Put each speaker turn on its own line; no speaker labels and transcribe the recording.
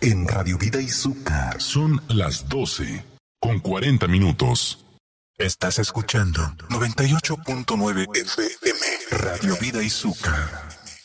en Radio Vida Izúcar.
Son las 12:40.
Estás escuchando 98.9 FM, Radio Vida Izúcar.